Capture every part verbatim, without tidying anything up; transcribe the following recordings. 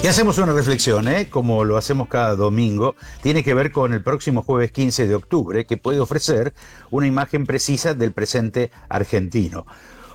Y hacemos una reflexión, ¿eh? Como lo hacemos cada domingo, tiene que ver con el próximo jueves quince de octubre, que puede ofrecer una imagen precisa del presente argentino.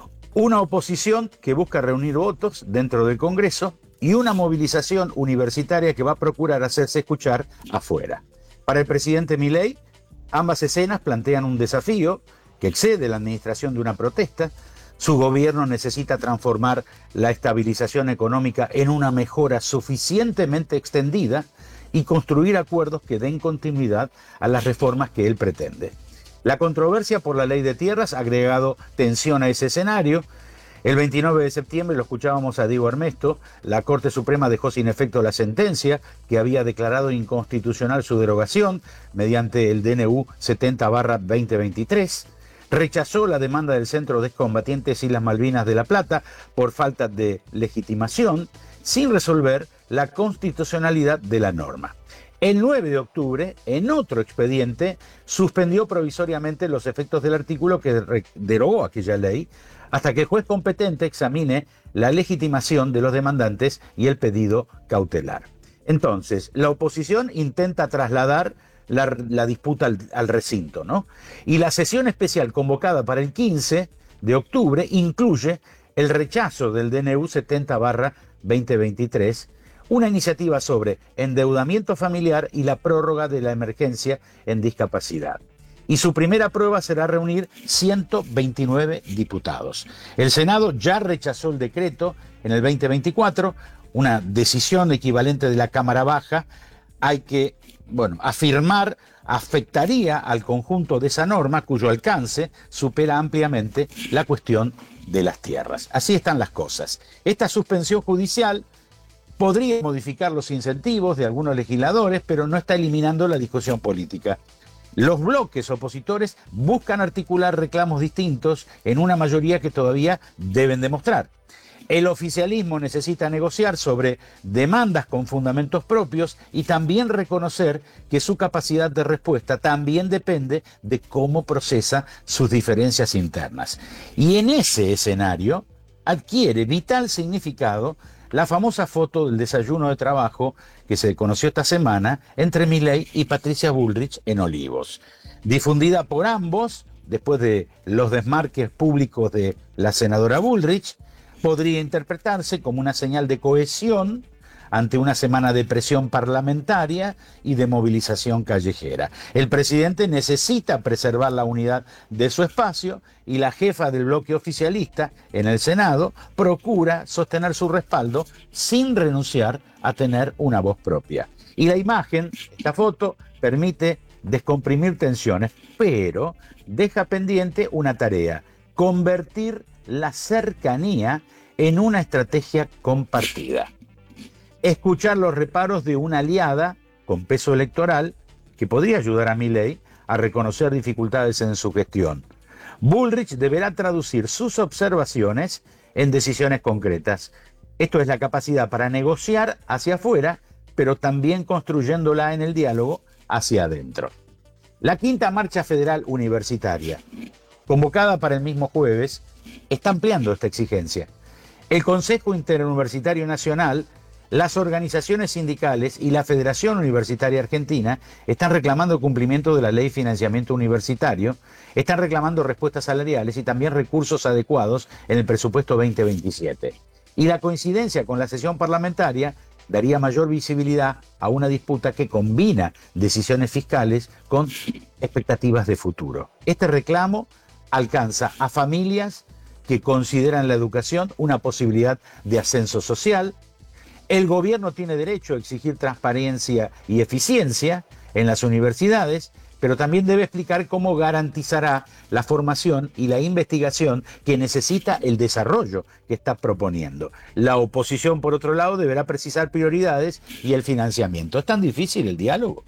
Una oposición que busca reunir votos dentro del Congreso y una movilización universitaria que va a procurar hacerse escuchar afuera. Para el presidente Milei, ambas escenas plantean un desafío que excede la administración de una protesta. Su gobierno necesita transformar la estabilización económica en una mejora suficientemente extendida y construir acuerdos que den continuidad a las reformas que él pretende. La controversia por la ley de tierras ha agregado tensión a ese escenario. El veintinueve de septiembre, lo escuchábamos a Diego Armesto, la Corte Suprema dejó sin efecto la sentencia que había declarado inconstitucional su derogación mediante el D N U setenta barra veinte veintitrés. Rechazó la demanda del Centro de Excombatientes Islas Malvinas de La Plata por falta de legitimación, sin resolver la constitucionalidad de la norma. El nueve de octubre, en otro expediente, suspendió provisoriamente los efectos del artículo que derogó aquella ley, hasta que el juez competente examine la legitimación de los demandantes y el pedido cautelar. Entonces, la oposición intenta trasladar La, la disputa al, al recinto, ¿no? Y la sesión especial convocada para el quince de octubre incluye el rechazo del D N U setenta barra veinte veintitrés, una iniciativa sobre endeudamiento familiar y la prórroga de la emergencia en discapacidad. Y su primera prueba será reunir ciento veintinueve diputados. El Senado ya rechazó el decreto en el veinte veinticuatro, una decisión equivalente de la Cámara Baja. Hay que, bueno, afirmar afectaría al conjunto de esa norma cuyo alcance supera ampliamente la cuestión de las tierras. Así están las cosas. Esta suspensión judicial podría modificar los incentivos de algunos legisladores, pero no está eliminando la discusión política. Los bloques opositores buscan articular reclamos distintos en una mayoría que todavía deben demostrar. El oficialismo necesita negociar sobre demandas con fundamentos propios y también reconocer que su capacidad de respuesta también depende de cómo procesa sus diferencias internas. Y en ese escenario adquiere vital significado la famosa foto del desayuno de trabajo que se conoció esta semana entre Milei y Patricia Bullrich en Olivos. Difundida por ambos, después de los desmarques públicos de la senadora Bullrich, podría interpretarse como una señal de cohesión ante una semana de presión parlamentaria y de movilización callejera. El presidente necesita preservar la unidad de su espacio y la jefa del bloque oficialista en el Senado procura sostener su respaldo sin renunciar a tener una voz propia. Y la imagen, esta foto, permite descomprimir tensiones, pero deja pendiente una tarea: convertir la cercanía en una estrategia compartida. Escuchar los reparos de una aliada con peso electoral que podría ayudar a Milei a reconocer dificultades en su gestión. Bullrich deberá traducir sus observaciones en decisiones concretas. Esto es la capacidad para negociar hacia afuera, pero también construyéndola en el diálogo hacia adentro. La quinta marcha federal universitaria, convocada para el mismo jueves, está ampliando esta exigencia. El Consejo Interuniversitario Nacional, las organizaciones sindicales y la Federación Universitaria Argentina están reclamando cumplimiento de la Ley de Financiamiento Universitario, están reclamando respuestas salariales y también recursos adecuados en el presupuesto veinte veintisiete. Y la coincidencia con la sesión parlamentaria daría mayor visibilidad a una disputa que combina decisiones fiscales con expectativas de futuro. Este reclamo alcanza a familias que consideran la educación una posibilidad de ascenso social. El gobierno tiene derecho a exigir transparencia y eficiencia en las universidades, pero también debe explicar cómo garantizará la formación y la investigación que necesita el desarrollo que está proponiendo. La oposición, por otro lado, deberá precisar prioridades y el financiamiento. ¿Es tan difícil el diálogo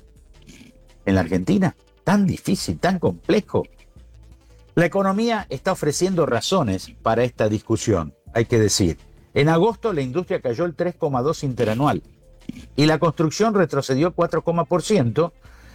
en la Argentina? ¿Tan difícil, tan complejo? La economía está ofreciendo razones para esta discusión, hay que decir. En agosto la industria cayó el tres coma dos interanual y la construcción retrocedió cuatro por ciento,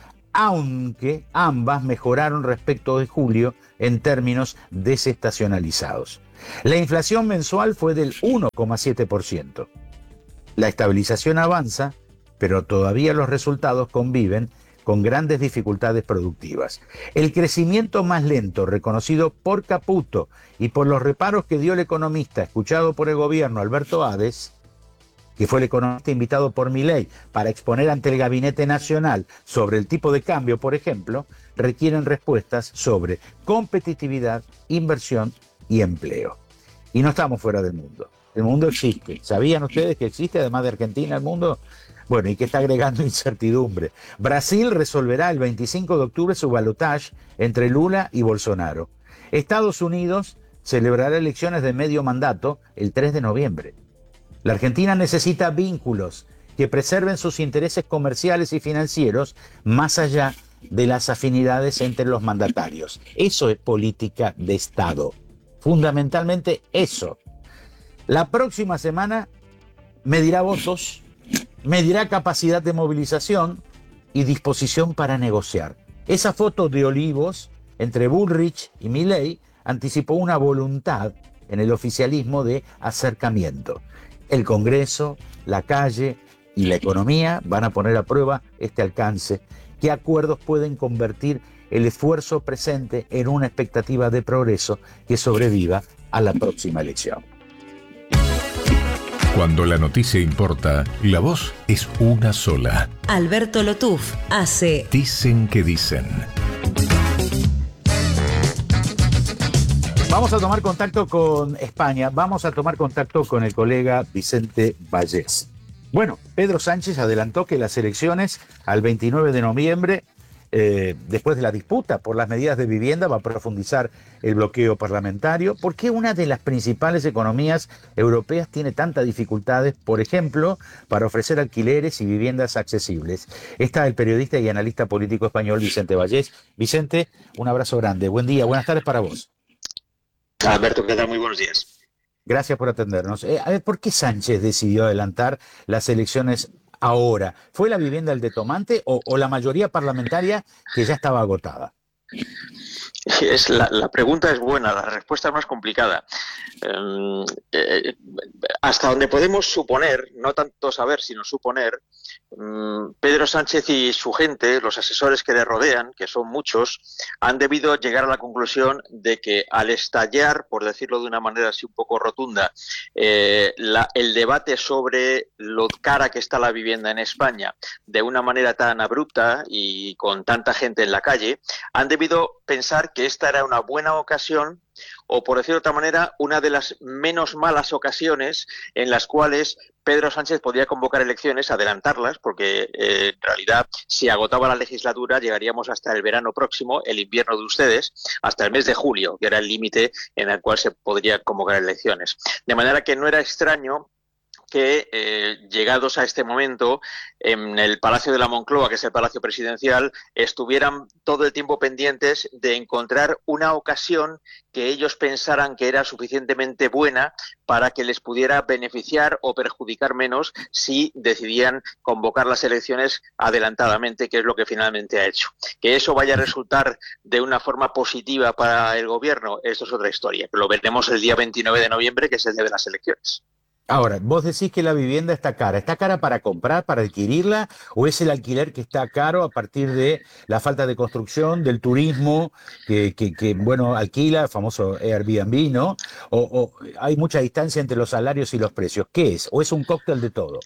aunque ambas mejoraron respecto de julio en términos desestacionalizados. La inflación mensual fue del uno coma siete por ciento. La estabilización avanza, pero todavía los resultados conviven con grandes dificultades productivas. El crecimiento más lento, reconocido por Caputo y por los reparos que dio el economista escuchado por el gobierno, Alberto Hades, que fue el economista invitado por Milei para exponer ante el Gabinete Nacional sobre el tipo de cambio, por ejemplo, requieren respuestas sobre competitividad, inversión y empleo. Y no estamos fuera del mundo. El mundo existe. ¿Sabían ustedes que existe, además de Argentina, el mundo? Bueno, y que está agregando incertidumbre. Brasil resolverá el veinticinco de octubre su balotaje entre Lula y Bolsonaro. Estados Unidos celebrará elecciones de medio mandato el tres de noviembre. La Argentina necesita vínculos que preserven sus intereses comerciales y financieros más allá de las afinidades entre los mandatarios. Eso es política de Estado. Fundamentalmente eso. La próxima semana medirá votos, medirá capacidad de movilización y disposición para negociar. Esa foto de olivos entre Bullrich y Milei anticipó una voluntad en el oficialismo de acercamiento. El Congreso, la calle y la economía van a poner a prueba este alcance. ¿Qué acuerdos pueden convertir el esfuerzo presente en una expectativa de progreso que sobreviva a la próxima elección? Cuando la noticia importa, la voz es una sola. Alberto Lotuf hace Dicen que dicen. Vamos a tomar contacto con España, vamos a tomar contacto con el colega Vicente Vallés. Bueno, Pedro Sánchez adelantó que las elecciones al veintinueve de noviembre, eh, después de la disputa por las medidas de vivienda, va a profundizar el bloqueo parlamentario. ¿Por qué una de las principales economías europeas tiene tantas dificultades, por ejemplo, para ofrecer alquileres y viviendas accesibles? Está el periodista y analista político español Vicente Vallés. Vicente, un abrazo grande. Buen día, buenas tardes para vos. Alberto, ¿qué tal? Muy buenos días. Gracias por atendernos. Eh, a ver, ¿por qué Sánchez decidió adelantar las elecciones ahora? ¿Fue la vivienda el detonante o, o la mayoría parlamentaria que ya estaba agotada? Es la, la pregunta es buena, la respuesta es más complicada. Eh, eh, hasta donde podemos suponer, no tanto saber, sino suponer, eh, Pedro Sánchez y su gente, los asesores que le rodean, que son muchos, han debido llegar a la conclusión de que al estallar, por decirlo de una manera así un poco rotunda, eh, la, el debate sobre lo cara que está la vivienda en España, de una manera tan abrupta y con tanta gente en la calle, han debido pensar que esta era una buena ocasión, o por decirlo de otra manera, una de las menos malas ocasiones en las cuales Pedro Sánchez podía convocar elecciones, adelantarlas, porque eh, en realidad si agotaba la legislatura llegaríamos hasta el verano próximo, el invierno de ustedes, hasta el mes de julio, que era el límite en el cual se podría convocar elecciones. De manera que no era extraño que eh, llegados a este momento en el Palacio de la Moncloa, que es el Palacio Presidencial, estuvieran todo el tiempo pendientes de encontrar una ocasión que ellos pensaran que era suficientemente buena para que les pudiera beneficiar o perjudicar menos si decidían convocar las elecciones adelantadamente, que es lo que finalmente ha hecho. Que eso vaya a resultar de una forma positiva para el gobierno, esto es otra historia, que lo veremos el día veintinueve de noviembre, que es el día de las elecciones. Ahora, vos decís que la vivienda está cara. ¿Está cara para comprar, para adquirirla? ¿O es el alquiler que está caro a partir de la falta de construcción, del turismo, que, que, que bueno, alquila, el famoso Airbnb, ¿no? O, o hay mucha distancia entre los salarios y los precios. ¿Qué es? ¿O es un cóctel de todo?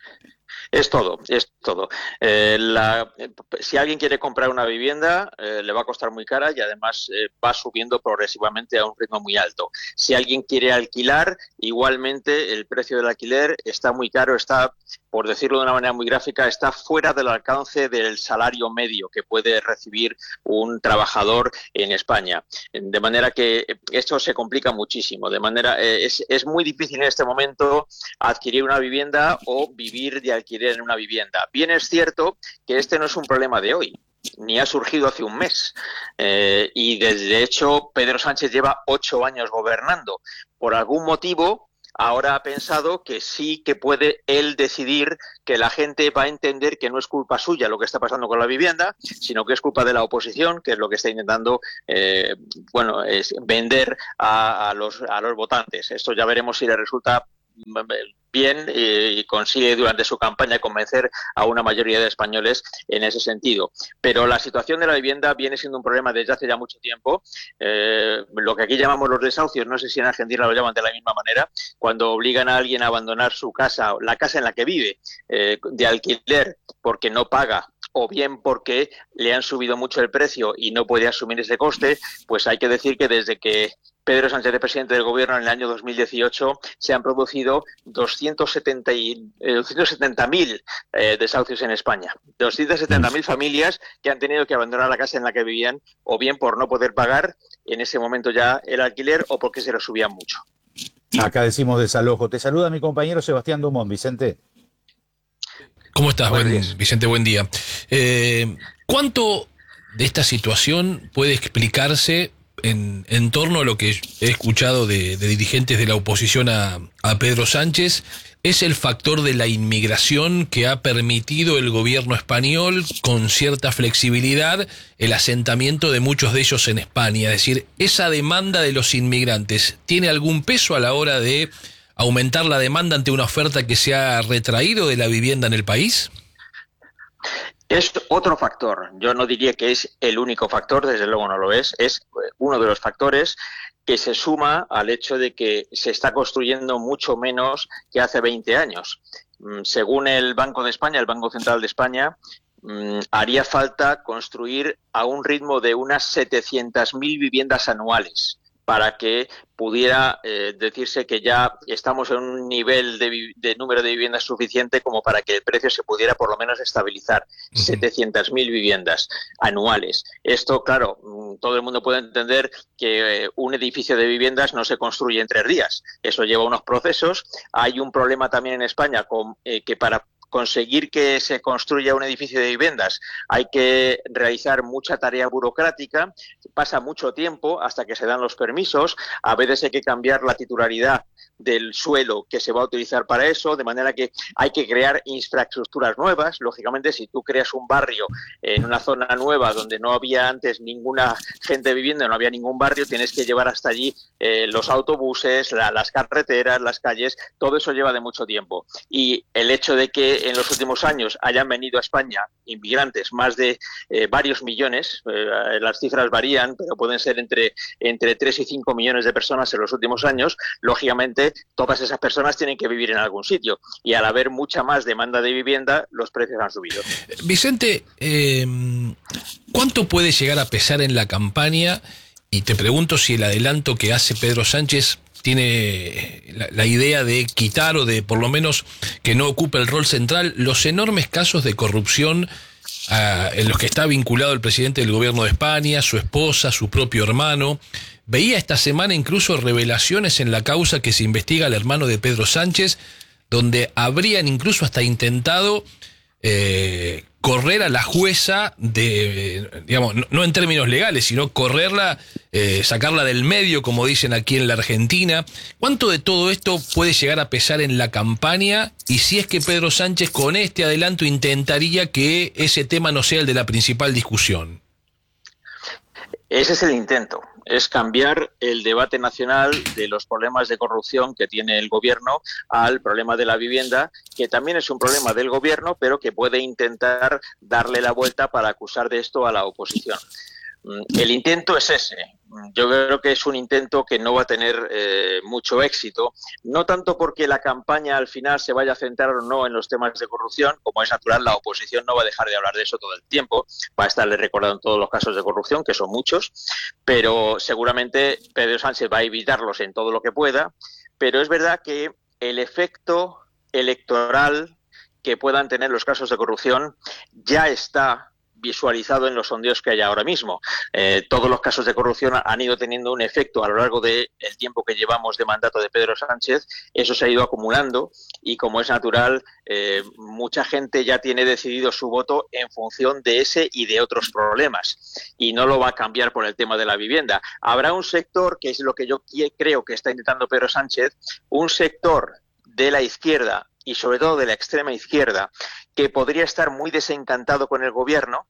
Es todo, es todo. Eh, la, si alguien quiere comprar una vivienda, eh, le va a costar muy cara y además eh, va subiendo progresivamente a un ritmo muy alto. Si alguien quiere alquilar, igualmente el precio del alquiler está muy caro, está, por decirlo de una manera muy gráfica, está fuera del alcance del salario medio que puede recibir un trabajador en España. De manera que esto se complica muchísimo. De manera eh, es, es muy difícil en este momento adquirir una vivienda o vivir de alquiler en una vivienda. Bien es cierto que este no es un problema de hoy, ni ha surgido hace un mes. Eh, y de hecho, Pedro Sánchez lleva ocho años gobernando. Por algún motivo, ahora ha pensado que sí que puede él decidir que la gente va a entender que no es culpa suya lo que está pasando con la vivienda, sino que es culpa de la oposición, que es lo que está intentando eh, bueno, es vender a, a, los, a los votantes. Esto ya veremos si le resulta bien eh, y consigue durante su campaña convencer a una mayoría de españoles en ese sentido. Pero la situación de la vivienda viene siendo un problema desde hace ya mucho tiempo. Eh, lo que aquí llamamos los desahucios, no sé si en Argentina lo llaman de la misma manera, cuando obligan a alguien a abandonar su casa, la casa en la que vive, eh, de alquiler porque no paga, o bien porque le han subido mucho el precio y no puede asumir ese coste, pues hay que decir que desde que Pedro Sánchez es presidente del Gobierno en el año dos mil dieciocho se han producido doscientos setenta mil eh, desahucios en España. doscientas setenta mil familias que han tenido que abandonar la casa en la que vivían, o bien por no poder pagar en ese momento ya el alquiler o porque se lo subían mucho. Acá decimos desalojo. Te saluda mi compañero Sebastián Dumont. Vicente. ¿Cómo estás, Buenos buen, días. Vicente? Buen día. Eh, ¿Cuánto de esta situación puede explicarse en, en torno a lo que he escuchado de, de dirigentes de la oposición a, a Pedro Sánchez? ¿Es el factor de la inmigración que ha permitido el gobierno español, con cierta flexibilidad, el asentamiento de muchos de ellos en España? Es decir, ¿esa demanda de los inmigrantes tiene algún peso a la hora de aumentar la demanda ante una oferta que se ha retraído de la vivienda en el país? Es otro factor. Yo no diría que es el único factor, desde luego no lo es. Es uno de los factores que se suma al hecho de que se está construyendo mucho menos que hace veinte años. Según el Banco de España, el Banco Central de España, haría falta construir a un ritmo de unas setecientas mil viviendas anuales para que pudiera eh, decirse que ya estamos en un nivel de, de número de viviendas suficiente como para que el precio se pudiera por lo menos estabilizar. Uh-huh. setecientas mil viviendas anuales. Esto, claro, todo el mundo puede entender que eh, un edificio de viviendas no se construye en tres días. Eso lleva unos procesos. Hay un problema también en España con, eh, que para conseguir que se construya un edificio de viviendas hay que realizar mucha tarea burocrática, pasa mucho tiempo hasta que se dan los permisos, a veces hay que cambiar la titularidad del suelo que se va a utilizar para eso, de manera que hay que crear infraestructuras nuevas. Lógicamente, si tú creas un barrio en una zona nueva donde no había antes ninguna gente viviendo, no había ningún barrio, tienes que llevar hasta allí eh, los autobuses, la, las carreteras, las calles, todo eso lleva de mucho tiempo. Y el hecho de que en los últimos años hayan venido a España inmigrantes, más de eh, varios millones, eh, las cifras varían, pero pueden ser entre, entre tres y cinco millones de personas en los últimos años, lógicamente todas esas personas tienen que vivir en algún sitio y al haber mucha más demanda de vivienda, los precios han subido. Vicente, eh, ¿cuánto puede llegar a pesar en la campaña? Y te pregunto si el adelanto que hace Pedro Sánchez tiene la, la idea de quitar o de por lo menos que no ocupe el rol central los enormes casos de corrupción uh, en los que está vinculado el presidente del gobierno de España, su esposa, su propio hermano. Veía esta semana incluso revelaciones en la causa que se investiga al hermano de Pedro Sánchez, donde habrían incluso hasta intentado eh, correr a la jueza de, digamos, no, no en términos legales, sino correrla, eh, sacarla del medio, como dicen aquí en la Argentina. ¿Cuánto de todo esto puede llegar a pesar en la campaña? Y si es que Pedro Sánchez con este adelanto intentaría que ese tema no sea el de la principal discusión. Ese es el intento, es cambiar el debate nacional de los problemas de corrupción que tiene el gobierno al problema de la vivienda, que también es un problema del gobierno, pero que puede intentar darle la vuelta para acusar de esto a la oposición. El intento es ese. Yo creo que es un intento que no va a tener eh, mucho éxito, no tanto porque la campaña al final se vaya a centrar o no en los temas de corrupción, como es natural, la oposición no va a dejar de hablar de eso todo el tiempo, va a estarle recordando todos los casos de corrupción, que son muchos, pero seguramente Pedro Sánchez va a evitarlos en todo lo que pueda, pero es verdad que el efecto electoral que puedan tener los casos de corrupción ya está visualizado en los sondeos que hay ahora mismo. Eh, todos los casos de corrupción han ido teniendo un efecto a lo largo del tiempo que llevamos de mandato de Pedro Sánchez, eso se ha ido acumulando y, como es natural, eh, mucha gente ya tiene decidido su voto en función de ese y de otros problemas y no lo va a cambiar por el tema de la vivienda. Habrá un sector, que es lo que yo creo que está intentando Pedro Sánchez, un sector de la izquierda y sobre todo de la extrema izquierda, que podría estar muy desencantado con el gobierno,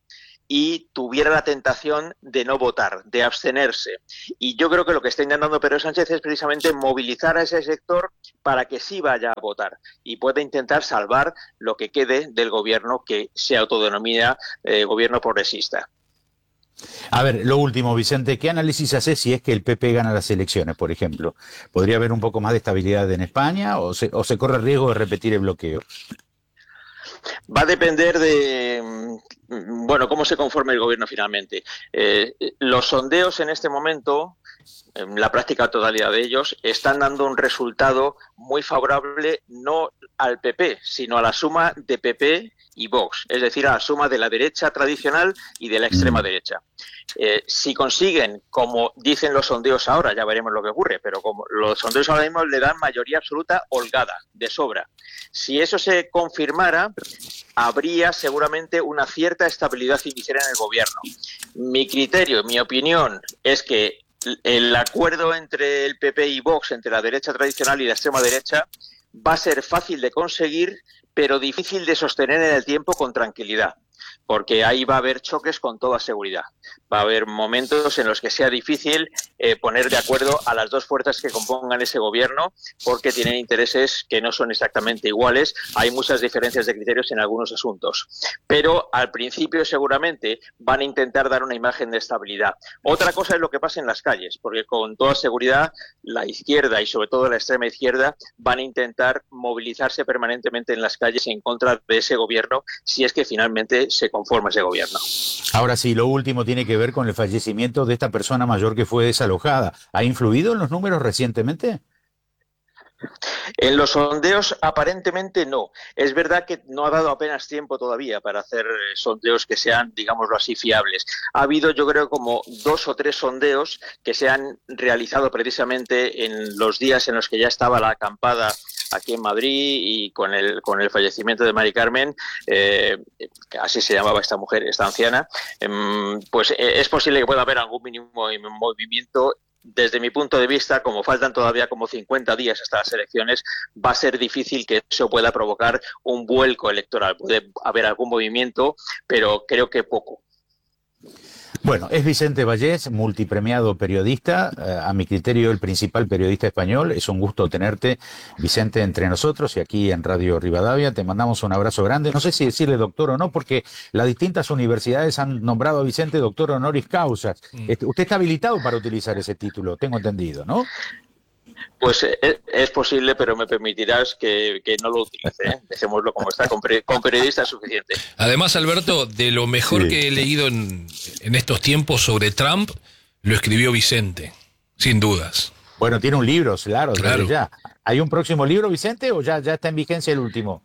y tuviera la tentación de no votar, de abstenerse. Y yo creo que lo que está intentando Pedro Sánchez es precisamente movilizar a ese sector para que sí vaya a votar y pueda intentar salvar lo que quede del gobierno que se autodenomina eh, gobierno progresista. A ver, lo último, Vicente, ¿qué análisis hace si es que el P P gana las elecciones, por ejemplo? ¿Podría haber un poco más de estabilidad en España o se, o se corre riesgo de repetir el bloqueo? Va a depender de, bueno, cómo se conforme el gobierno finalmente. Eh, los sondeos en este momento, en la práctica totalidad de ellos, están dando un resultado muy favorable no al P P, sino a la suma de P P y Vox, es decir, a la suma de la derecha tradicional y de la extrema derecha. Eh, si consiguen, como dicen los sondeos ahora, ya veremos lo que ocurre, pero como los sondeos ahora mismo le dan mayoría absoluta holgada, de sobra. Si eso se confirmara, habría seguramente una cierta estabilidad inicial en el gobierno. Mi criterio, mi opinión, es que el acuerdo entre el P P y Vox, entre la derecha tradicional y la extrema derecha, va a ser fácil de conseguir, pero difícil de sostener en el tiempo con tranquilidad, porque ahí va a haber choques con toda seguridad. Va a haber momentos en los que sea difícil eh, poner de acuerdo a las dos fuerzas que compongan ese gobierno, porque tienen intereses que no son exactamente iguales. Hay muchas diferencias de criterios en algunos asuntos. Pero al principio seguramente van a intentar dar una imagen de estabilidad. Otra cosa es lo que pasa en las calles, porque con toda seguridad la izquierda y sobre todo la extrema izquierda van a intentar movilizarse permanentemente en las calles en contra de ese gobierno, si es que finalmente se conforma ese gobierno. Ahora sí, lo último tiene que ver con el fallecimiento de esta persona mayor que fue desalojada. ¿Ha influido en los números recientemente? En los sondeos aparentemente no. Es verdad que no ha dado apenas tiempo todavía para hacer sondeos que sean, digámoslo así, fiables. Ha habido, yo creo, como dos o tres sondeos que se han realizado precisamente en los días en los que ya estaba la acampada aquí en Madrid y con el con el fallecimiento de Mari Carmen, eh, así se llamaba esta mujer, esta anciana, eh, pues eh, es posible que pueda haber algún mínimo movimiento. Desde mi punto de vista, como faltan todavía como cincuenta días hasta las elecciones, va a ser difícil que eso pueda provocar un vuelco electoral. Puede haber algún movimiento, pero creo que poco. Bueno, es Vicente Vallés, multipremiado periodista, eh, a mi criterio el principal periodista español. Es un gusto tenerte, Vicente, entre nosotros y aquí en Radio Rivadavia. Te mandamos un abrazo grande. No sé si decirle doctor o no, porque las distintas universidades han nombrado a Vicente doctor honoris causa. Mm. Este, usted está habilitado para utilizar ese título, tengo entendido, ¿no? Pues es, es posible, pero me permitirás que, que no lo utilice, ¿eh? Dejémoslo como está, con, pre, con periodista es suficiente. Además, Alberto, de lo mejor sí. que he leído en, en estos tiempos sobre Trump, lo escribió Vicente, sin dudas. Bueno, tiene un libro, claro, claro. Ya. ¿Hay un próximo libro, Vicente, o ya, ya está en vigencia el último?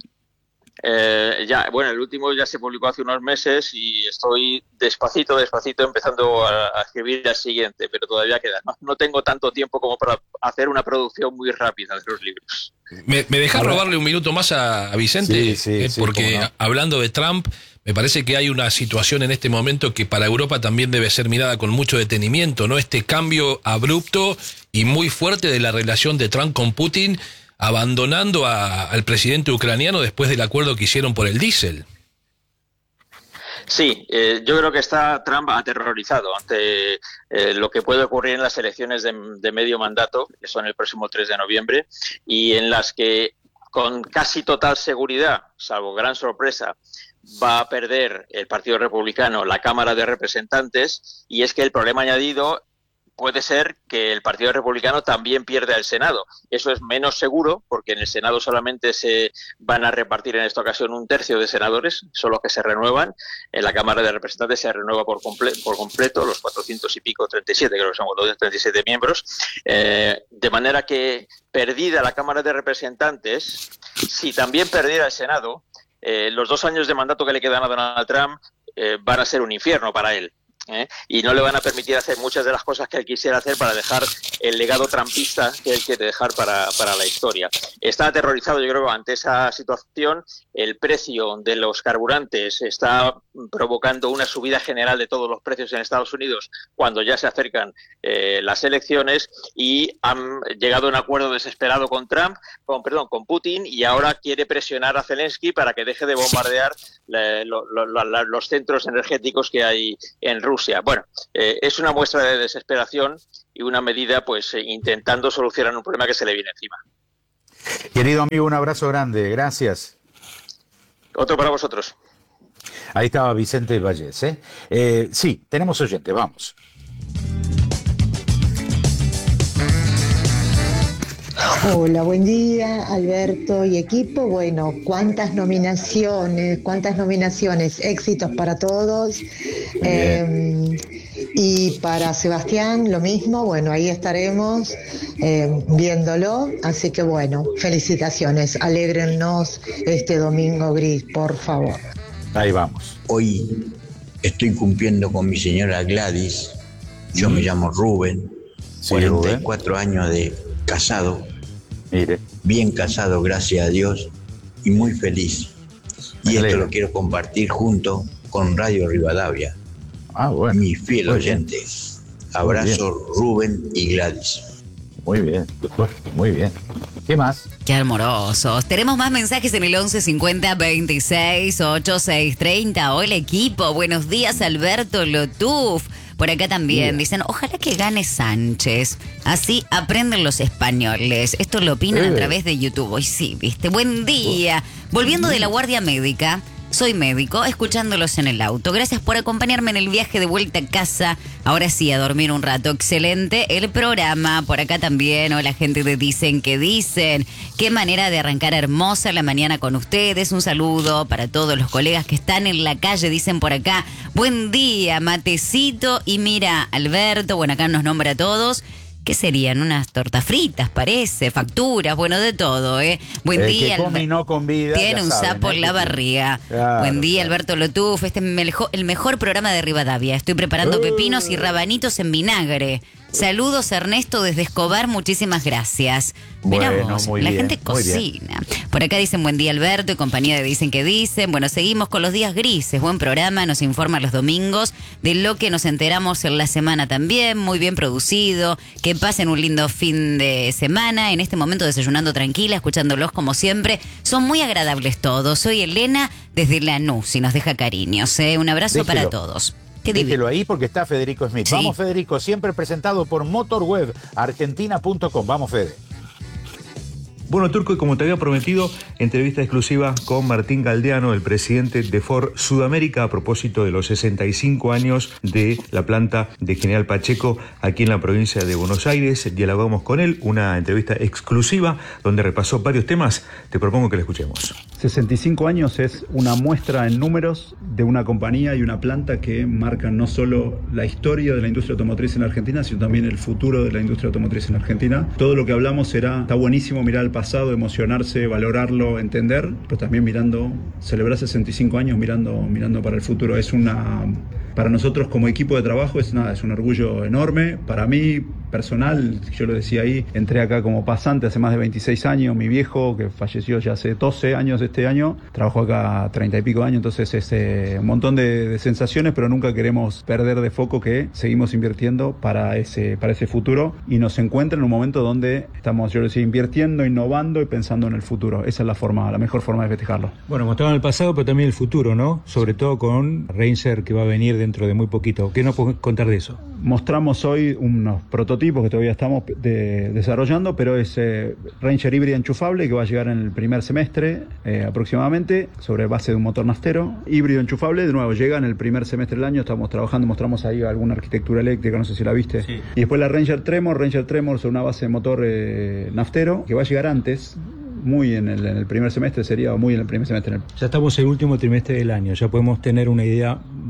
Eh, ya, bueno, el último ya se publicó hace unos meses y estoy despacito, despacito empezando a, a escribir el siguiente, pero todavía queda. No, no tengo tanto tiempo como para hacer una producción muy rápida de los libros. ¿Me, me dejas robarle un minuto más a, a Vicente? Sí, sí, eh, sí, porque no. hablando de Trump, me parece que hay una situación en este momento que para Europa también debe ser mirada con mucho detenimiento, ¿no? Este cambio abrupto y muy fuerte de la relación de Trump con Putin, abandonando a, al presidente ucraniano después del acuerdo que hicieron por el diésel. Sí, eh, yo creo que está Trump aterrorizado ante eh, lo que puede ocurrir en las elecciones de, de medio mandato, que son el próximo tres de noviembre, y en las que con casi total seguridad, salvo gran sorpresa, va a perder el Partido Republicano la Cámara de Representantes, y es que el problema añadido puede ser que el Partido Republicano también pierda el Senado. Eso es menos seguro, porque en el Senado solamente se van a repartir en esta ocasión un tercio de senadores, son los que se renuevan. En la Cámara de Representantes se renueva por, comple- por completo, los cuatrocientos y pico, treinta y siete, creo que son cuatrocientos treinta y siete miembros. Eh, de manera que, perdida la Cámara de Representantes, si también perdiera el Senado, eh, los dos años de mandato que le quedan a Donald Trump eh, van a ser un infierno para él. ¿eh? Y no le van a permitir hacer muchas de las cosas que él quisiera hacer para dejar el legado trampista que él quiere dejar para, para la historia. Está aterrorizado, yo creo, ante esa situación. El precio de los carburantes está provocando una subida general de todos los precios en Estados Unidos cuando ya se acercan eh, las elecciones, y han llegado a un acuerdo desesperado con Trump, con perdón, con Putin, y ahora quiere presionar a Zelensky para que deje de bombardear la, lo, lo, la, los centros energéticos que hay en Rusia. Bueno, eh, es una muestra de desesperación y una medida, pues, eh, intentando solucionar un problema que se le viene encima. Querido amigo, un abrazo grande, gracias. Otro para vosotros. Ahí estaba Vicente Vallés, ¿eh? Eh, sí, tenemos oyente, vamos. Hola, buen día, Alberto y equipo. Bueno, cuántas nominaciones, cuántas nominaciones, éxitos para todos. Eh, y para Sebastián, lo mismo, bueno, ahí estaremos eh, viéndolo. Así que bueno, felicitaciones, alégrennos este domingo gris, por favor. Ahí vamos. Hoy estoy cumpliendo con mi señora Gladys. Yo me llamo Rubén, Sí, cuarenta y cuatro Rubén. años de casado, Mire, bien casado, gracias a Dios, y muy feliz. Y Me esto alegro. lo quiero compartir junto con Radio Rivadavia, ah, bueno, mi fiel muy bien. oyente. Abrazo, Rubén y Gladys. Muy bien, muy bien. ¿Qué más? Qué amorosos. Tenemos más mensajes en el once cincuenta veintiséis ochenta y seis treinta. Hola equipo, buenos días Alberto Lotuf. Por acá también Mira. dicen, ojalá que gane Sánchez. Así aprenden los españoles. Esto lo opinan Eh. a través de YouTube. Hoy sí, viste. Buen día. Volviendo de la guardia médica. Soy médico, escuchándolos en el auto. Gracias por acompañarme en el viaje de vuelta a casa. Ahora sí, a dormir un rato. Excelente el programa. Por acá también, hola gente de Dicen que Dicen. Qué manera de arrancar hermosa la mañana con ustedes. Un saludo para todos los colegas que están en la calle. Dicen por acá, buen día, matecito. Y mira, Alberto, bueno, acá nos nombra a todos. ¿Qué serían? Unas tortas fritas, parece, facturas, bueno, de todo, ¿eh? Buen El día. que come y no con vida, Tiene ya un saben, sapo ¿eh? en la barriga. Claro, Buen día, claro. Alberto Lotuf. Este es mejo- el mejor programa de Rivadavia. Estoy preparando Uh. pepinos y rabanitos en vinagre. Saludos, Ernesto, desde Escobar. Muchísimas gracias. Mirá Bueno, vos, muy la bien, gente muy bien. cocina. Por acá dicen buen día, Alberto, y compañía de Dicen que Dicen. Bueno, seguimos con los días grises. Buen programa, nos informa los domingos de lo que nos enteramos en la semana también. Muy bien producido. Que pasen un lindo fin de semana. En este momento desayunando tranquila, escuchándolos como siempre. Son muy agradables todos. Soy Elena desde Lanús y nos deja cariños. ¿eh? Un abrazo Déjelo. para todos. Qué divino. Déjelo ahí porque está Federico Smith. Sí. Vamos, Federico, siempre presentado por motorweb argentina punto com. Vamos, Fede. Bueno, Turco, y como te había prometido, entrevista exclusiva con Martín Galdeano, el presidente de Ford Sudamérica, a propósito de los sesenta y cinco años de la planta de General Pacheco aquí en la provincia de Buenos Aires. Dialogamos con él, una entrevista exclusiva donde repasó varios temas. Te propongo que la escuchemos. sesenta y cinco años es una muestra en números de una compañía y una planta que marcan no solo la historia de la industria automotriz en Argentina, sino también el futuro de la industria automotriz en Argentina. Todo lo que hablamos será, está buenísimo mirar al pasado, emocionarse, valorarlo, entender, pero también mirando, celebrar sesenta y cinco años mirando, mirando para el futuro. Es una, para nosotros como equipo de trabajo es nada, es un orgullo enorme. Para mí, personal, yo lo decía ahí, entré acá como pasante hace más de veintiséis años. Mi viejo, que falleció ya hace doce años este año, trabajó acá treinta y pico años, entonces es eh, un montón de, de sensaciones, pero nunca queremos perder de foco que seguimos invirtiendo para ese, para ese futuro, y nos encuentra en un momento donde estamos, yo lo decía, invirtiendo, innovando y pensando en el futuro. Esa es la forma, la mejor forma de festejarlo. Bueno, mostraron el pasado, pero también el futuro, ¿no? Sobre todo con Ranger, que va a venir dentro de muy poquito. ¿Qué nos puedes contar de eso? Mostramos hoy unos prototipos que todavía estamos de, desarrollando, pero es eh, Ranger híbrida enchufable que va a llegar en el primer semestre eh, aproximadamente, sobre base de un motor naftero. Híbrido enchufable, de nuevo, llega en el primer semestre del año. Estamos trabajando, mostramos ahí alguna arquitectura eléctrica, no sé si la viste. Sí. Y después la Ranger Tremor, Ranger Tremor sobre una base de motor eh, naftero, que va a llegar antes, muy en el, en el primer semestre, sería muy en el primer semestre. Ya estamos en el último trimestre del año, ya podemos tener una idea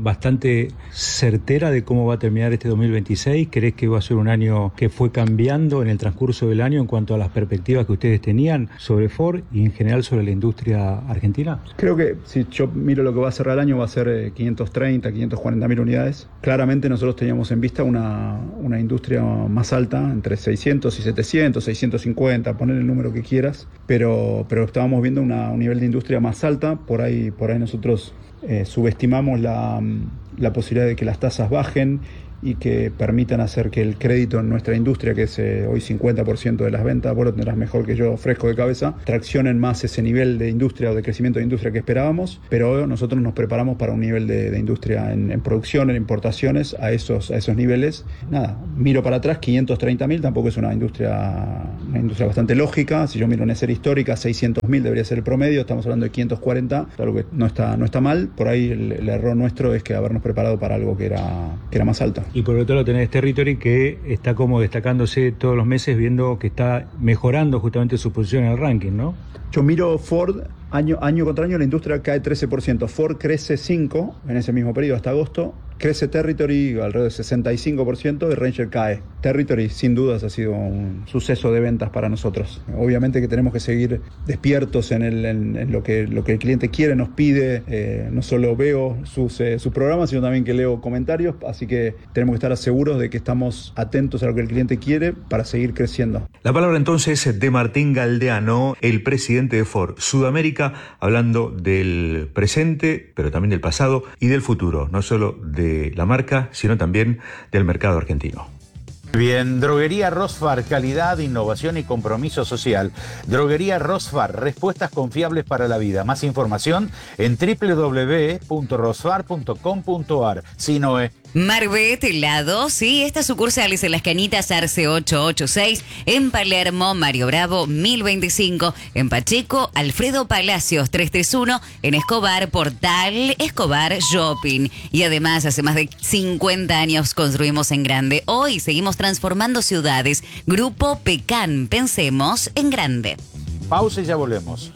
bastante certera de cómo va a terminar este dos mil veintiséis? ¿Crees que va a ser un año que fue cambiando en el transcurso del año en cuanto a las perspectivas que ustedes tenían sobre Ford y en general sobre la industria argentina? Creo que si yo miro lo que va a cerrar el año va a ser quinientos treinta, quinientos cuarenta mil unidades. Claramente nosotros teníamos en vista una, una industria más alta, entre seiscientos y setecientos, seiscientos cincuenta, poner el número que quieras, pero, pero estábamos viendo una, un nivel de industria más alta. Por ahí, por ahí nosotros eh, subestimamos la, la posibilidad de que las tasas bajen y que permitan hacer que el crédito en nuestra industria, que es eh, hoy cincuenta por ciento de las ventas, vos lo tendrás mejor que yo, fresco de cabeza, traccionen más ese nivel de industria o de crecimiento de industria que esperábamos, pero nosotros nos preparamos para un nivel de, de industria en, en producción, en importaciones, a esos, a esos niveles. Nada, miro para atrás, quinientos treinta mil tampoco es una industria, una industria bastante lógica. Si yo miro una serie histórica, seiscientos mil debería ser el promedio, estamos hablando de quinientos cuarenta, algo que no está, no está mal. Por ahí el, el error nuestro es que habernos preparado para algo que era, que era más alto. Y por otro lado tenés Territory, que está como destacándose todos los meses, viendo que está mejorando justamente su posición en el ranking, ¿no? Yo miro Ford, año, año contra año la industria cae trece por ciento, Ford crece cinco por ciento en ese mismo periodo hasta agosto, crece Territory alrededor de sesenta y cinco por ciento y Ranger cae. Territory sin dudas ha sido un suceso de ventas para nosotros. Obviamente que tenemos que seguir despiertos en, el, en, en lo, que, lo que el cliente quiere, nos pide. Eh, no solo veo sus, eh, sus programas, sino también que leo comentarios, así que tenemos que estar seguros de que estamos atentos a lo que el cliente quiere para seguir creciendo. La palabra entonces de Martín Galdeano, el presidente de Ford Sudamérica, hablando del presente, pero también del pasado y del futuro, no solo de la marca, sino también del mercado argentino. Bien, Droguería Rosfar, calidad, innovación y compromiso social. Droguería Rosfar, respuestas confiables para la vida. Más información en doble u doble u doble u punto rosfar punto com punto a r. Sí, Noé. Marbet helado, sí, estas sucursales en Las Cañitas, Arce ochocientos ochenta y seis, en Palermo, Mario Bravo mil veinticinco, en Pacheco, Alfredo Palacios trescientos treinta y uno, en Escobar, Portal, Escobar Shopping. Y además, hace más de cincuenta años construimos en grande. Hoy seguimos transformando ciudades. Grupo Pecan, pensemos en grande. Pausa y ya volvemos.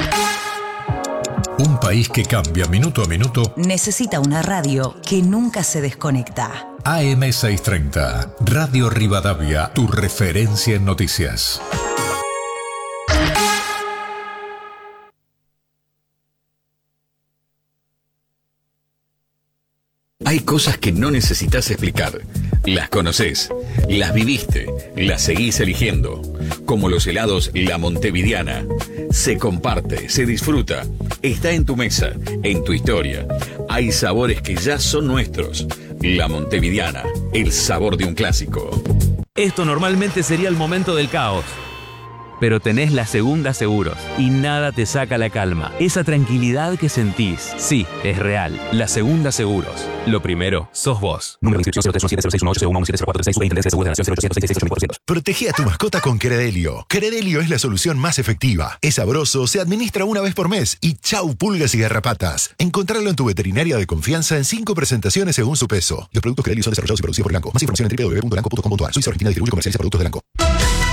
Un país que cambia minuto a minuto necesita una radio que nunca se desconecta. A M seiscientos treinta, Radio Rivadavia, tu referencia en noticias. Hay cosas que no necesitas explicar. Las conoces, las viviste, las seguís eligiendo. Como los helados La Montevidiana. Se comparte, se disfruta. Está en tu mesa, en tu historia. Hay sabores que ya son nuestros. La Montevidiana, el sabor de un clásico. Esto normalmente sería el momento del caos. Pero tenés la Segunda Seguros y nada te saca la calma. Esa tranquilidad que sentís, sí, es real. La Segunda Seguros. Lo primero, sos vos. Número de inscripción cero tres uno siete cero seis uno ocho cero uno siete cero cuatro seis. Superintendencia de Seguros de la Nación cero ochocientos seis seis ocho mil cuatrocientos. Protege a tu mascota con Credelio. Credelio es la solución más efectiva. Es sabroso, se administra una vez por mes y chau pulgas y garrapatas. Encontrarlo en tu veterinaria de confianza en cinco presentaciones según su peso. Los productos Credelio son desarrollados y producidos por Elanco. Más información en doble u doble u doble u punto elanco punto com punto a r. Suiza Argentina distribuye y comercializa productos de Elanco.